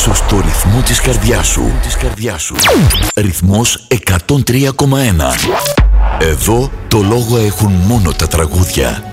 πίσω στο ρυθμό της καρδιάς σου. Ρυθμός 103,1. Εδώ το λόγο έχουν μόνο τα τραγούδια.